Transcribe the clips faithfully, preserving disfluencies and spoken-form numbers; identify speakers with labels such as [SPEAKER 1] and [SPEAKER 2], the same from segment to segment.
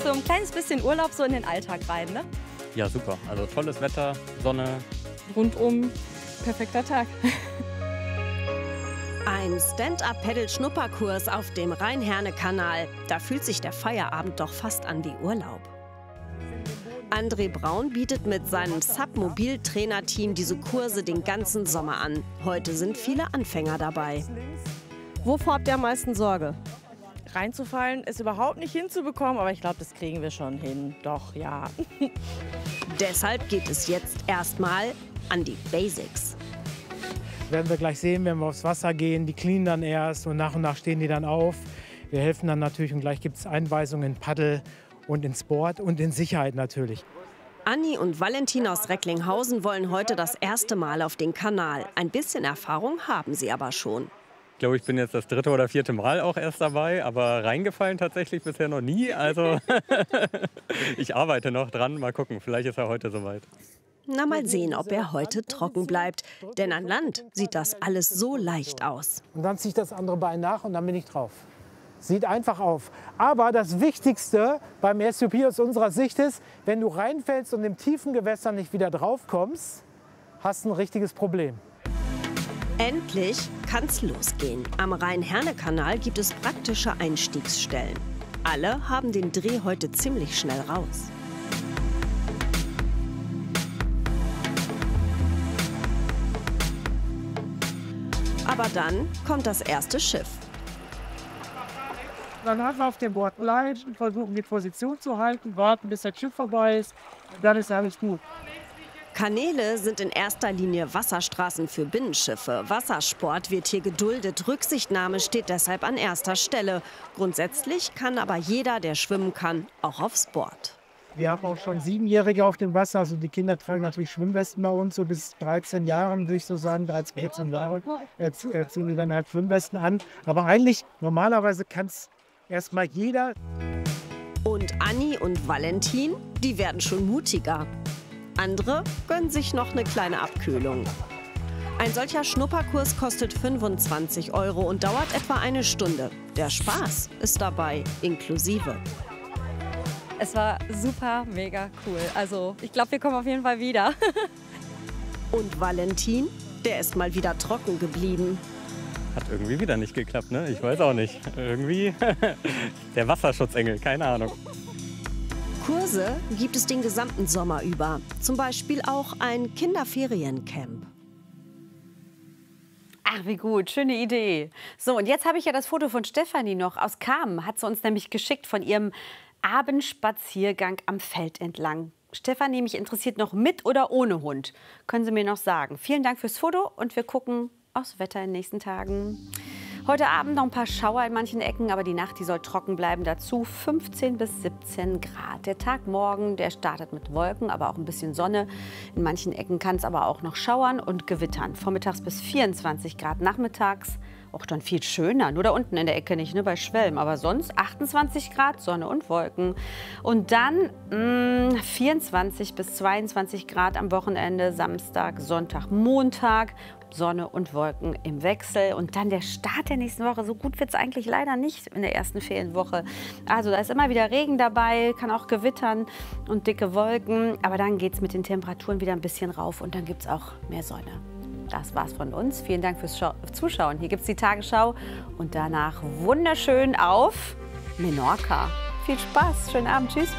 [SPEAKER 1] so ein kleines bisschen Urlaub so in den Alltag rein, ne?
[SPEAKER 2] Ja, super. Also tolles Wetter, Sonne.
[SPEAKER 3] Rundum perfekter Tag.
[SPEAKER 4] Ein Stand-up-Paddle-Schnupperkurs auf dem Rhein-Herne-Kanal. Da fühlt sich der Feierabend doch fast an wie Urlaub. André Braun bietet mit seinem Sub-Mobil-Trainerteam diese Kurse den ganzen Sommer an. Heute sind viele Anfänger dabei.
[SPEAKER 5] Wovor habt ihr am meisten Sorge?
[SPEAKER 3] Reinzufallen ist überhaupt nicht hinzubekommen, aber ich glaube, das kriegen wir schon hin. Doch, ja.
[SPEAKER 4] Deshalb geht es jetzt erstmal an die Basics.
[SPEAKER 6] Werden wir gleich sehen, wenn wir aufs Wasser gehen. Die cleanen dann erst und nach und nach stehen die dann auf. Wir helfen dann natürlich und gleich gibt es Einweisungen in Paddel und in Sport und in Sicherheit natürlich.
[SPEAKER 4] Anni und Valentin aus Recklinghausen wollen heute das erste Mal auf den Kanal. Ein bisschen Erfahrung haben sie aber schon.
[SPEAKER 2] Ich glaube, ich bin jetzt das dritte oder vierte Mal auch erst dabei, aber reingefallen tatsächlich bisher noch nie. Also ich arbeite noch dran. Mal gucken, vielleicht ist er heute soweit.
[SPEAKER 4] Na, mal sehen, ob er heute trocken bleibt. Denn an Land sieht das alles so leicht aus.
[SPEAKER 6] Und dann ziehe ich das andere Bein nach und dann bin ich drauf. Sieht einfach auf. Aber das Wichtigste beim S U P aus unserer Sicht ist, wenn du reinfällst und im tiefen Gewässer nicht wieder drauf kommst, hast du ein richtiges Problem.
[SPEAKER 4] Endlich kann's losgehen. Am Rhein-Herne-Kanal gibt es praktische Einstiegsstellen. Alle haben den Dreh heute ziemlich schnell raus. Aber dann kommt das erste Schiff.
[SPEAKER 7] Dann halten wir auf dem Board bleiben, versuchen die Position zu halten, warten, bis das Schiff vorbei ist. Und dann ist alles gut.
[SPEAKER 4] Kanäle sind in erster Linie Wasserstraßen für Binnenschiffe. Wassersport wird hier geduldet. Rücksichtnahme steht deshalb an erster Stelle. Grundsätzlich kann aber jeder, der schwimmen kann, auch aufs Board.
[SPEAKER 7] Wir haben auch schon Siebenjährige auf dem Wasser. Also die Kinder tragen natürlich Schwimmwesten bei uns, so bis dreizehn Jahren, würde ich so sagen, dreizehn, vierzehn Jahre. Jetzt äh, ziehen wir dann halt Schwimmwesten an. Aber eigentlich, normalerweise kann es erstmal jeder.
[SPEAKER 4] Und Anni und Valentin, die werden schon mutiger. Andere gönnen sich noch eine kleine Abkühlung. Ein solcher Schnupperkurs kostet fünfundzwanzig Euro und dauert etwa eine Stunde. Der Spaß ist dabei inklusive.
[SPEAKER 1] Es war super, mega cool. Also ich glaube, wir kommen auf jeden Fall wieder.
[SPEAKER 4] Und Valentin, der ist mal wieder trocken geblieben.
[SPEAKER 2] Hat irgendwie wieder nicht geklappt, ne? Ich weiß auch nicht. Irgendwie der Wasserschutzengel, keine Ahnung.
[SPEAKER 4] Kurse gibt es den gesamten Sommer über. Zum Beispiel auch ein Kinderferiencamp.
[SPEAKER 8] Ach, wie gut, schöne Idee. So, und jetzt habe ich ja das Foto von Stefanie noch aus Kamen. Hat sie uns nämlich geschickt von ihrem Abendspaziergang am Feld entlang. Stefanie, mich interessiert noch mit oder ohne Hund. Können Sie mir noch sagen. Vielen Dank fürs Foto und wir gucken aufs Wetter in den nächsten Tagen. Heute Abend noch ein paar Schauer in manchen Ecken, aber die Nacht, die soll trocken bleiben. Dazu fünfzehn bis siebzehn Grad. Der Tag morgen, der startet mit Wolken, aber auch ein bisschen Sonne. In manchen Ecken kann es aber auch noch schauern und gewittern. Vormittags bis vierundzwanzig Grad, nachmittags auch dann viel schöner. Nur da unten in der Ecke nicht, ne, bei Schwelm. Aber sonst achtundzwanzig Grad, Sonne und Wolken. Und dann mh, vierundzwanzig bis zweiundzwanzig Grad am Wochenende, Samstag, Sonntag, Montag. Sonne und Wolken im Wechsel. Und dann der Start der nächsten Woche. So gut wird es eigentlich leider nicht in der ersten Ferienwoche. Also da ist immer wieder Regen dabei, kann auch gewittern und dicke Wolken. Aber dann geht es mit den Temperaturen wieder ein bisschen rauf und dann gibt es auch mehr Sonne. Das war's von uns. Vielen Dank fürs Schau- Zuschauen. Hier gibt es die Tagesschau und danach wunderschön auf Menorca. Viel Spaß, schönen Abend, tschüss.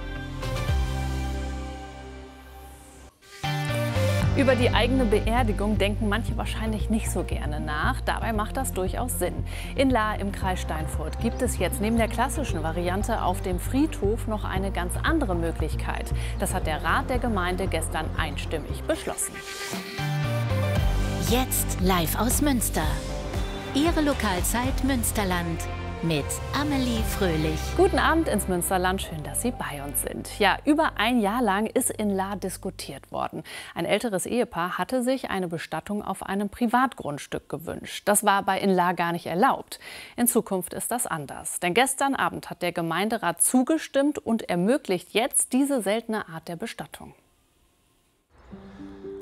[SPEAKER 9] Über die eigene Beerdigung denken manche wahrscheinlich nicht so gerne nach. Dabei macht das durchaus Sinn. In Lahr im Kreis Steinfurt gibt es jetzt neben der klassischen Variante auf dem Friedhof noch eine ganz andere Möglichkeit. Das hat der Rat der Gemeinde gestern einstimmig beschlossen.
[SPEAKER 10] Jetzt live aus Münster. Ihre Lokalzeit Münsterland. Mit Amelie Fröhlich.
[SPEAKER 9] Guten Abend ins Münsterland, schön, dass Sie bei uns sind. Ja, über ein Jahr lang ist in Lahr diskutiert worden. Ein älteres Ehepaar hatte sich eine Bestattung auf einem Privatgrundstück gewünscht. Das war bei in Lahr gar nicht erlaubt. In Zukunft ist das anders. Denn gestern Abend hat der Gemeinderat zugestimmt und ermöglicht jetzt diese seltene Art der Bestattung.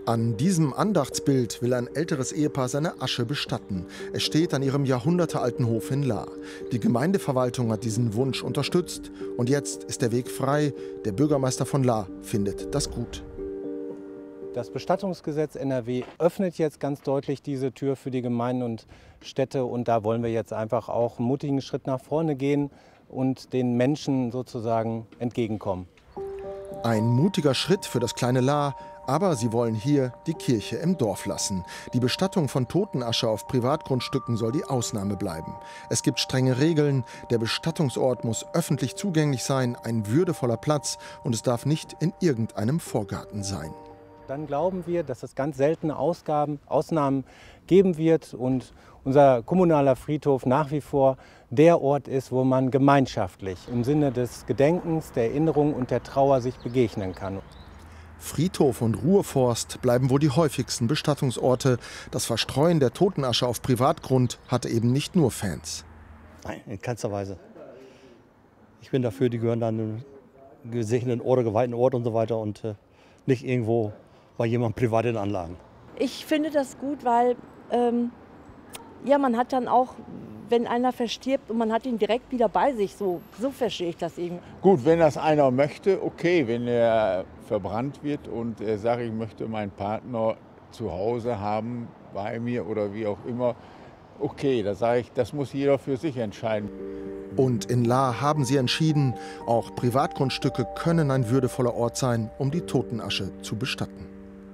[SPEAKER 11] An diesem Andachtsbild will ein älteres Ehepaar seine Asche bestatten. Es steht an ihrem jahrhundertealten Hof in Lahr. Die Gemeindeverwaltung hat diesen Wunsch unterstützt. Und jetzt ist der Weg frei. Der Bürgermeister von Lahr findet das gut.
[SPEAKER 12] Das Bestattungsgesetz N R W öffnet jetzt ganz deutlich diese Tür für die Gemeinden und Städte. Und da wollen wir jetzt einfach auch einen mutigen Schritt nach vorne gehen und den Menschen sozusagen entgegenkommen.
[SPEAKER 11] Ein mutiger Schritt für das kleine Lahr. Aber sie wollen hier die Kirche im Dorf lassen. Die Bestattung von Totenasche auf Privatgrundstücken soll die Ausnahme bleiben. Es gibt strenge Regeln. Der Bestattungsort muss öffentlich zugänglich sein, ein würdevoller Platz, und es darf nicht in irgendeinem Vorgarten sein.
[SPEAKER 12] Dann glauben wir, dass es ganz seltene Ausgaben, Ausnahmen geben wird und unser kommunaler Friedhof nach wie vor der Ort ist, wo man gemeinschaftlich im Sinne des Gedenkens, der Erinnerung und der Trauer sich begegnen kann.
[SPEAKER 11] Friedhof und Ruheforst bleiben wohl die häufigsten Bestattungsorte. Das Verstreuen der Totenasche auf Privatgrund hatte eben nicht nur Fans.
[SPEAKER 13] Nein, in keinster Weise. Ich bin dafür, die gehören dann in einen gesegneten oder geweihten Ort und so weiter und äh, nicht irgendwo bei jemandem privat in Anlagen.
[SPEAKER 3] Ich finde das gut, weil ähm, ja, man hat dann auch, wenn einer verstirbt und man hat ihn direkt wieder bei sich, so, so verstehe ich das eben.
[SPEAKER 14] Gut, wenn das einer möchte, okay, wenn er verbrannt wird und er sagt, ich möchte meinen Partner zu Hause haben, bei mir oder wie auch immer, okay, da sage ich, das muss jeder für sich entscheiden.
[SPEAKER 11] Und in Lahr haben sie entschieden, auch Privatgrundstücke können ein würdevoller Ort sein, um die Totenasche zu bestatten.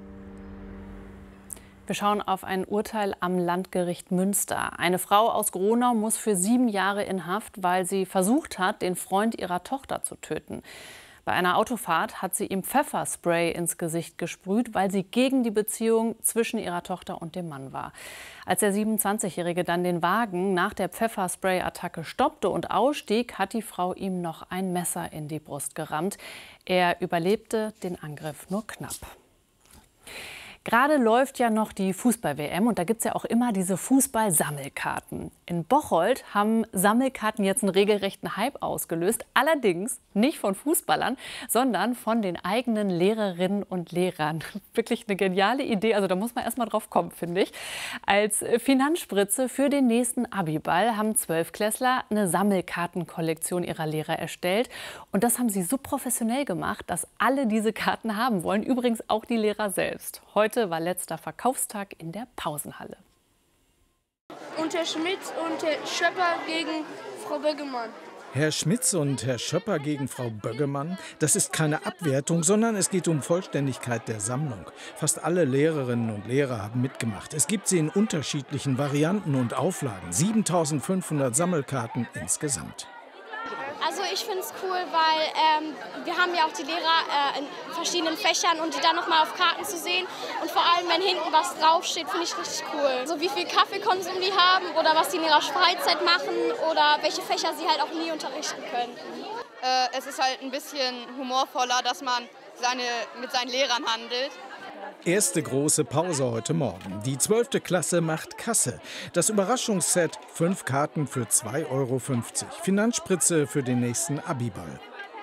[SPEAKER 9] Wir schauen auf ein Urteil am Landgericht Münster. Eine Frau aus Gronau muss für sieben Jahre in Haft, weil sie versucht hat, den Freund ihrer Tochter zu töten. Bei einer Autofahrt hat sie ihm Pfefferspray ins Gesicht gesprüht, weil sie gegen die Beziehung zwischen ihrer Tochter und dem Mann war. Als der siebenundzwanzigjährige dann den Wagen nach der Pfefferspray-Attacke stoppte und ausstieg, hat die Frau ihm noch ein Messer in die Brust gerammt. Er überlebte den Angriff nur knapp. Gerade läuft ja noch die Fußball-W M und da gibt es ja auch immer diese Fußball-Sammelkarten. In Bocholt haben Sammelkarten jetzt einen regelrechten Hype ausgelöst. Allerdings nicht von Fußballern, sondern von den eigenen Lehrerinnen und Lehrern. Wirklich eine geniale Idee, also da muss man erst mal drauf kommen, finde ich. Als Finanzspritze für den nächsten Abiball haben Zwölfklässler eine Sammelkartenkollektion ihrer Lehrer erstellt. Und das haben sie so professionell gemacht, dass alle diese Karten haben wollen. Übrigens auch die Lehrer selbst. Heute Heute war letzter Verkaufstag in der Pausenhalle.
[SPEAKER 15] Und Herr Schmitz und Herr Schöpper gegen Frau Böggemann.
[SPEAKER 16] Herr Schmitz und Herr Schöpper gegen Frau Böggemann, das ist keine Abwertung, sondern es geht um Vollständigkeit der Sammlung. Fast alle Lehrerinnen und Lehrer haben mitgemacht. Es gibt sie in unterschiedlichen Varianten und Auflagen. siebentausendfünfhundert Sammelkarten insgesamt.
[SPEAKER 17] Also ich finde es cool, weil ähm, wir haben ja auch die Lehrer äh, in verschiedenen Fächern und die dann nochmal auf Karten zu sehen. Und vor allem, wenn hinten was draufsteht, finde ich richtig cool. So wie viel Kaffeekonsum die haben oder was die in ihrer Freizeit machen oder welche Fächer sie halt auch nie unterrichten können.
[SPEAKER 18] Äh, es ist halt ein bisschen humorvoller, dass man seine, mit seinen Lehrern handelt.
[SPEAKER 16] Erste große Pause heute Morgen. Die zwölfte Klasse macht Kasse. Das Überraschungsset, fünf Karten für zwei Euro fünfzig. Finanzspritze für den nächsten Abiball.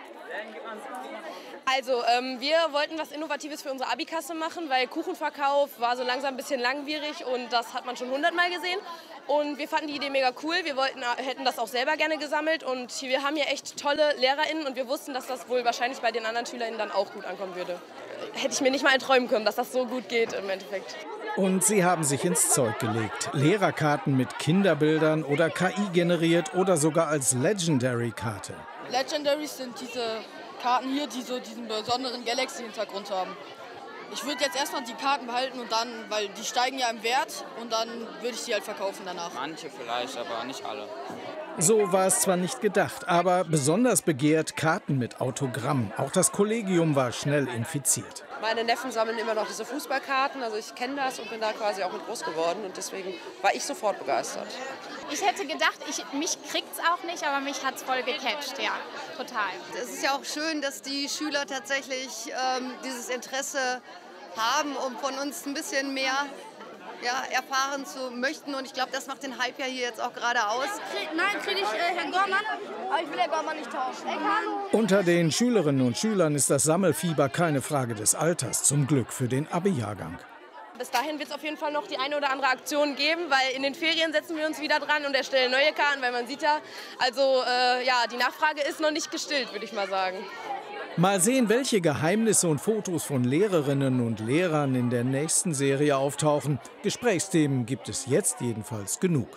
[SPEAKER 19] Also ähm, wir wollten was Innovatives für unsere Abikasse machen, weil Kuchenverkauf war so langsam ein bisschen langwierig und das hat man schon hundertmal gesehen. Und wir fanden die Idee mega cool. Wir wollten, hätten das auch selber gerne gesammelt und wir haben hier echt tolle LehrerInnen und wir wussten, dass das wohl wahrscheinlich bei den anderen SchülerInnen dann auch gut ankommen würde. Hätte ich mir nicht mal erträumen können, dass das so gut geht im Endeffekt.
[SPEAKER 16] Und sie haben sich ins Zeug gelegt. Lehrerkarten mit Kinderbildern oder K I generiert oder sogar als Legendary-Karte.
[SPEAKER 20] Legendaries sind diese Karten hier, die so diesen besonderen Galaxy-Hintergrund haben. Ich würde jetzt erstmal die Karten behalten und dann, weil die steigen ja im Wert und dann würde ich die halt verkaufen danach.
[SPEAKER 21] Manche vielleicht, aber nicht alle.
[SPEAKER 16] So war es zwar nicht gedacht, aber besonders begehrt Karten mit Autogramm. Auch das Kollegium war schnell infiziert.
[SPEAKER 22] Meine Neffen sammeln immer noch diese Fußballkarten, also ich kenne das und bin da quasi auch mit groß geworden und deswegen war ich sofort begeistert.
[SPEAKER 17] Ich hätte gedacht, ich, mich kriegt's auch nicht, aber mich hat's voll gecatcht, ja, total.
[SPEAKER 23] Es ist ja auch schön, dass die Schüler tatsächlich ähm, dieses Interesse haben, um von uns ein bisschen mehr ja, erfahren zu möchten. Und ich glaube, das macht den Hype ja hier jetzt auch gerade aus.
[SPEAKER 15] Nein, kriege ich äh, Herrn Gormann, aber ich will Herrn Gormann nicht tauschen. Ey, hallo.
[SPEAKER 16] Unter den Schülerinnen und Schülern ist das Sammelfieber keine Frage des Alters, zum Glück für den Abi-Jahrgang.
[SPEAKER 19] Bis dahin wird es auf jeden Fall noch die eine oder andere Aktion geben, weil in den Ferien setzen wir uns wieder dran und erstellen neue Karten, weil man sieht ja, also äh, ja, die Nachfrage ist noch nicht gestillt, würde ich mal sagen.
[SPEAKER 16] Mal sehen, welche Geheimnisse und Fotos von Lehrerinnen und Lehrern in der nächsten Serie auftauchen. Gesprächsthemen gibt es jetzt jedenfalls genug.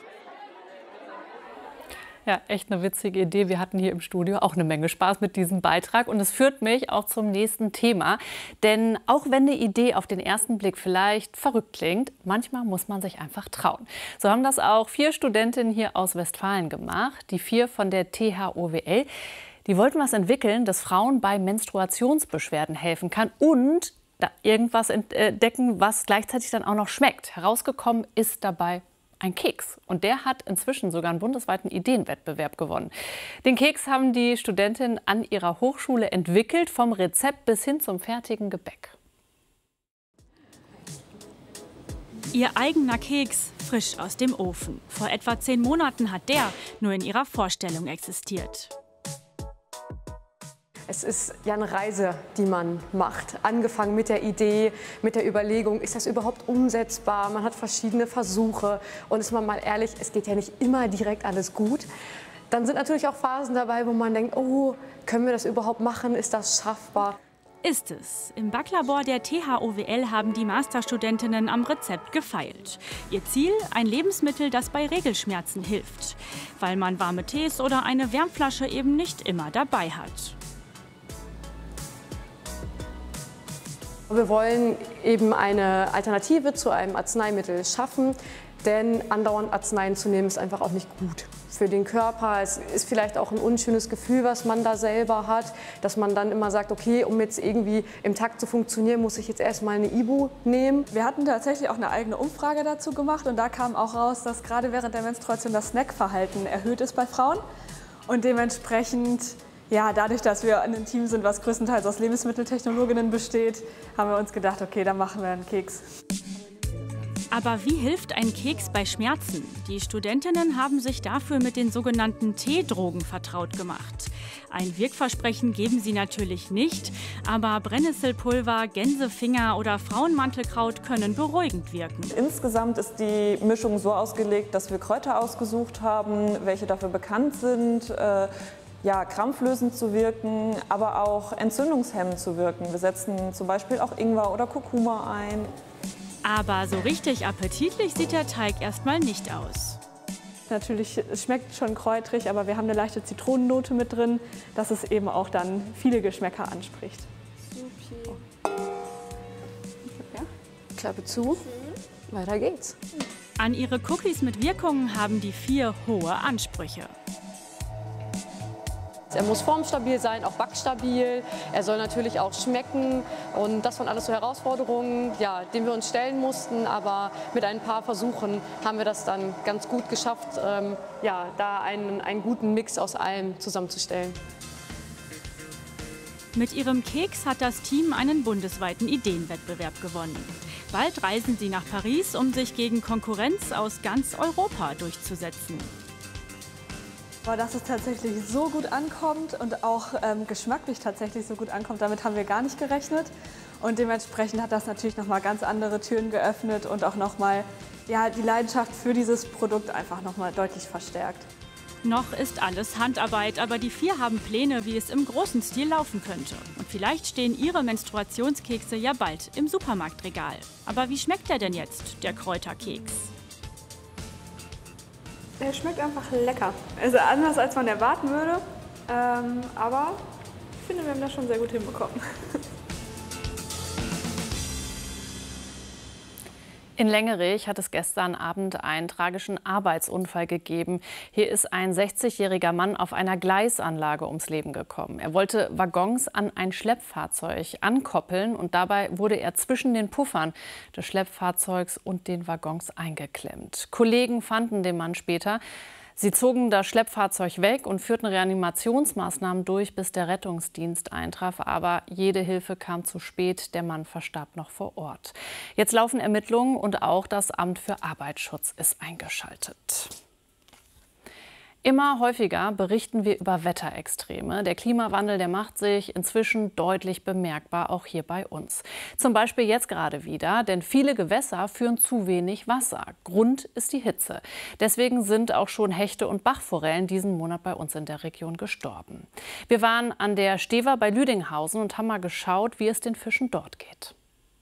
[SPEAKER 9] Ja, echt eine witzige Idee. Wir hatten hier im Studio auch eine Menge Spaß mit diesem Beitrag. Und es führt mich auch zum nächsten Thema. Denn auch wenn eine Idee auf den ersten Blick vielleicht verrückt klingt, manchmal muss man sich einfach trauen. So haben das auch vier Studentinnen hier aus Westfalen gemacht. Die vier von der T H O W L. Die wollten was entwickeln, das Frauen bei Menstruationsbeschwerden helfen kann und da irgendwas entdecken, was gleichzeitig dann auch noch schmeckt. Herausgekommen ist dabei ein Keks. Und der hat inzwischen sogar einen bundesweiten Ideenwettbewerb gewonnen. Den Keks haben die Studentinnen an ihrer Hochschule entwickelt, vom Rezept bis hin zum fertigen Gebäck.
[SPEAKER 5] Ihr eigener Keks, frisch aus dem Ofen. Vor etwa zehn Monaten hat der nur in ihrer Vorstellung existiert.
[SPEAKER 6] Es ist ja eine Reise, die man macht. Angefangen mit der Idee, mit der Überlegung, ist das überhaupt umsetzbar? Man hat verschiedene Versuche. Und ist man mal ehrlich, es geht ja nicht immer direkt alles gut. Dann sind natürlich auch Phasen dabei, wo man denkt, oh, können wir das überhaupt machen? Ist das schaffbar?
[SPEAKER 5] Ist es. Im Backlabor der T H O W L haben die Masterstudentinnen am Rezept gefeilt. Ihr Ziel? Ein Lebensmittel, das bei Regelschmerzen hilft. Weil man warme Tees oder eine Wärmflasche eben nicht immer dabei hat.
[SPEAKER 6] Wir wollen eben eine Alternative zu einem Arzneimittel schaffen, denn andauernd Arzneien zu nehmen ist einfach auch nicht gut für den Körper. Es ist vielleicht auch ein unschönes Gefühl, was man da selber hat, dass man dann immer sagt, okay, um jetzt irgendwie im Takt zu funktionieren, muss ich jetzt erstmal eine Ibu nehmen.
[SPEAKER 7] Wir hatten tatsächlich auch eine eigene Umfrage dazu gemacht und da kam auch raus, dass gerade während der Menstruation das Snackverhalten erhöht ist bei Frauen und dementsprechend ja, dadurch, dass wir ein Team sind, was größtenteils aus Lebensmitteltechnologinnen besteht, haben wir uns gedacht, okay, dann machen wir einen Keks.
[SPEAKER 5] Aber wie hilft ein Keks bei Schmerzen? Die Studentinnen haben sich dafür mit den sogenannten T-Drogen vertraut gemacht. Ein Wirkversprechen geben sie natürlich nicht, aber Brennnesselpulver, Gänsefinger oder Frauenmantelkraut können beruhigend wirken.
[SPEAKER 24] Insgesamt ist die Mischung so ausgelegt, dass wir Kräuter ausgesucht haben, welche dafür bekannt sind, äh, ja, krampflösend zu wirken, aber auch entzündungshemmend zu wirken. Wir setzen zum Beispiel auch Ingwer oder Kurkuma ein.
[SPEAKER 5] Aber so richtig appetitlich sieht der Teig erstmal nicht aus.
[SPEAKER 7] Natürlich, es schmeckt schon kräutrig, aber wir haben eine leichte Zitronennote mit drin, dass es eben auch dann viele Geschmäcker anspricht.
[SPEAKER 6] Super. Ja. Klappe zu, mhm. Weiter geht's.
[SPEAKER 5] An ihre Cookies mit Wirkungen haben die vier hohe Ansprüche.
[SPEAKER 6] Er muss formstabil sein, auch backstabil. Er soll natürlich auch schmecken. Und das waren alles so Herausforderungen, ja, denen wir uns stellen mussten. Aber mit ein paar Versuchen haben wir das dann ganz gut geschafft, ähm, ja, da einen, einen guten Mix aus allem zusammenzustellen.
[SPEAKER 5] Mit ihrem Keks hat das Team einen bundesweiten Ideenwettbewerb gewonnen. Bald reisen sie nach Paris, um sich gegen Konkurrenz aus ganz Europa durchzusetzen.
[SPEAKER 7] Aber dass es tatsächlich so gut ankommt und auch ähm, geschmacklich tatsächlich so gut ankommt, damit haben wir gar nicht gerechnet. Und dementsprechend hat das natürlich noch mal ganz andere Türen geöffnet und auch noch mal, ja, die Leidenschaft für dieses Produkt einfach noch mal deutlich verstärkt.
[SPEAKER 5] Noch ist alles Handarbeit, aber die vier haben Pläne, wie es im großen Stil laufen könnte. Und vielleicht stehen ihre Menstruationskekse ja bald im Supermarktregal. Aber wie schmeckt der denn jetzt, der Kräuterkeks?
[SPEAKER 7] Der schmeckt einfach lecker. Also anders, als man erwarten würde. Ähm, aber ich finde, wir haben das schon sehr gut hinbekommen.
[SPEAKER 9] In Längerich hat es gestern Abend einen tragischen Arbeitsunfall gegeben. Hier ist ein sechzigjähriger Mann auf einer Gleisanlage ums Leben gekommen. Er wollte Waggons an ein Schleppfahrzeug ankoppeln und dabei wurde er zwischen den Puffern des Schleppfahrzeugs und den Waggons eingeklemmt. Kollegen fanden den Mann später. Sie zogen das Schleppfahrzeug weg und führten Reanimationsmaßnahmen durch, bis der Rettungsdienst eintraf. Aber jede Hilfe kam zu spät. Der Mann verstarb noch vor Ort. Jetzt laufen Ermittlungen und auch das Amt für Arbeitsschutz ist eingeschaltet. Immer häufiger berichten wir über Wetterextreme. Der Klimawandel, der macht sich inzwischen deutlich bemerkbar, auch hier bei uns. Zum Beispiel jetzt gerade wieder, denn viele Gewässer führen zu wenig Wasser. Grund ist die Hitze. Deswegen sind auch schon Hechte und Bachforellen diesen Monat bei uns in der Region gestorben. Wir waren an der Stever bei Lüdinghausen und haben mal geschaut, wie es den Fischen dort geht.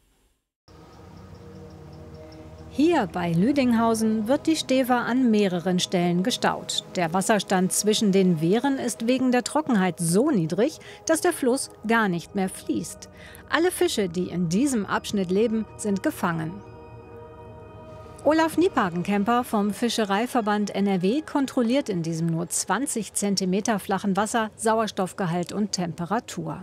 [SPEAKER 1] Hier bei Lüdinghausen wird die Stever an mehreren Stellen gestaut. Der Wasserstand zwischen den Wehren ist wegen der Trockenheit so niedrig, dass der Fluss gar nicht mehr fließt. Alle Fische, die in diesem Abschnitt leben, sind gefangen. Olaf Niepagenkemper vom Fischereiverband N R W kontrolliert in diesem nur zwanzig Zentimeter flachen Wasser Sauerstoffgehalt und Temperatur.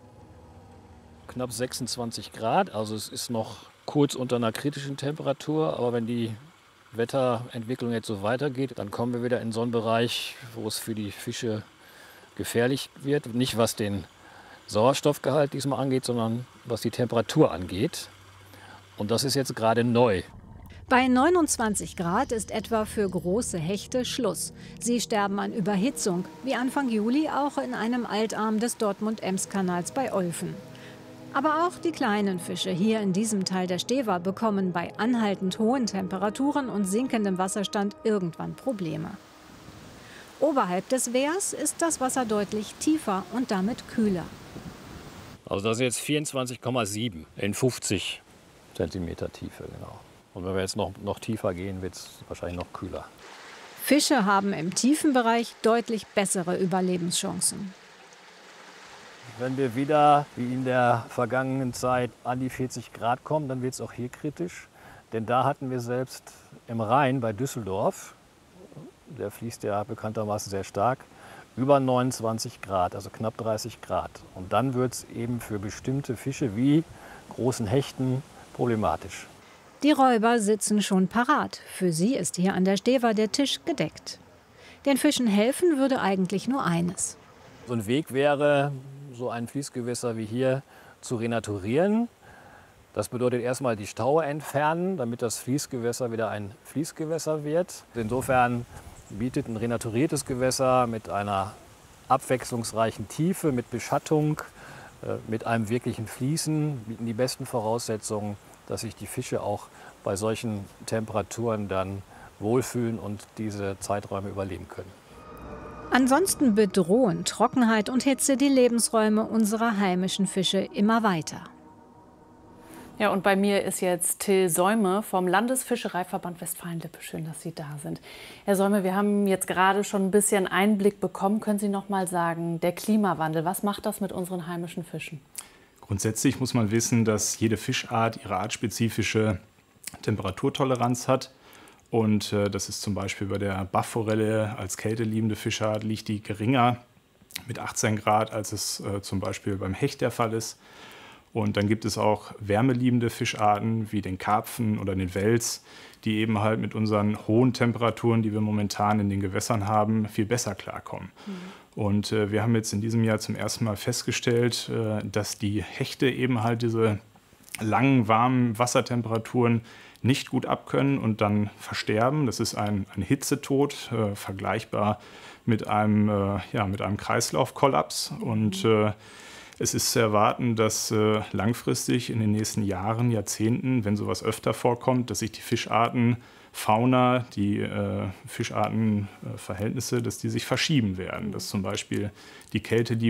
[SPEAKER 2] Knapp sechsundzwanzig Grad, also es ist noch kurz unter einer kritischen Temperatur, aber wenn die Wetterentwicklung jetzt so weitergeht, dann kommen wir wieder in so einen Bereich, wo es für die Fische gefährlich wird. Nicht was den Sauerstoffgehalt diesmal angeht, sondern was die Temperatur angeht. Und das ist jetzt gerade neu.
[SPEAKER 1] Bei neunundzwanzig Grad ist etwa für große Hechte Schluss. Sie sterben an Überhitzung, wie Anfang Juli auch in einem Altarm des Dortmund-Ems-Kanals bei Olfen. Aber auch die kleinen Fische hier in diesem Teil der Stever bekommen bei anhaltend hohen Temperaturen und sinkendem Wasserstand irgendwann Probleme. Oberhalb des Wehrs ist das Wasser deutlich tiefer und damit kühler.
[SPEAKER 2] Also das ist jetzt vierundzwanzig Komma sieben in fünfzig Zentimeter Tiefe, genau. Und wenn wir jetzt noch, noch tiefer gehen, wird es wahrscheinlich noch kühler.
[SPEAKER 1] Fische haben im tiefen Bereich deutlich bessere Überlebenschancen.
[SPEAKER 2] Wenn wir wieder, wie in der vergangenen Zeit, an die vierzig Grad kommen, dann wird es auch hier kritisch. Denn da hatten wir selbst im Rhein bei Düsseldorf, der fließt ja bekanntermaßen sehr stark, über neunundzwanzig Grad, also knapp dreißig Grad. Und dann wird es eben für bestimmte Fische wie großen Hechten problematisch.
[SPEAKER 1] Die Räuber sitzen schon parat. Für sie ist hier an der Stever der Tisch gedeckt. Den Fischen helfen würde eigentlich nur eines.
[SPEAKER 2] So ein Weg wäre, so ein Fließgewässer wie hier zu renaturieren. Das bedeutet erstmal die Staue entfernen, damit das Fließgewässer wieder ein Fließgewässer wird. Insofern bietet ein renaturiertes Gewässer mit einer abwechslungsreichen Tiefe, mit Beschattung, mit einem wirklichen Fließen, bieten die besten Voraussetzungen, dass sich die Fische auch bei solchen Temperaturen dann wohlfühlen und diese Zeiträume überleben können.
[SPEAKER 1] Ansonsten bedrohen Trockenheit und Hitze die Lebensräume unserer heimischen Fische immer weiter.
[SPEAKER 9] Ja, und bei mir ist jetzt Till Säume vom Landesfischereiverband Westfalen-Lippe. Schön, dass Sie da sind. Herr Säume, wir haben jetzt gerade schon ein bisschen Einblick bekommen. Können Sie noch mal sagen, der Klimawandel, was macht das mit unseren heimischen Fischen?
[SPEAKER 4] Grundsätzlich muss man wissen, dass jede Fischart ihre artspezifische Temperaturtoleranz hat. Und äh, das ist zum Beispiel bei der Bachforelle als kälteliebende Fischart liegt die geringer mit achtzehn Grad, als es äh, zum Beispiel beim Hecht der Fall ist. Und dann gibt es auch wärmeliebende Fischarten wie den Karpfen oder den Wels, die eben halt mit unseren hohen Temperaturen, die wir momentan in den Gewässern haben, viel besser klarkommen. Mhm. Und äh, wir haben jetzt in diesem Jahr zum ersten Mal festgestellt, äh, dass die Hechte eben halt diese langen, warmen Wassertemperaturen nicht gut abkönnen und dann versterben. Das ist ein, ein Hitzetod, äh, vergleichbar mit einem, äh, ja, mit einem Kreislaufkollaps. Und äh, es ist zu erwarten, dass äh, langfristig in den nächsten Jahren, Jahrzehnten, wenn sowas öfter vorkommt, dass sich die Fischarten, Fauna, die äh, Fischartenverhältnisse, dass die sich verschieben werden. Dass zum Beispiel die Kälte, die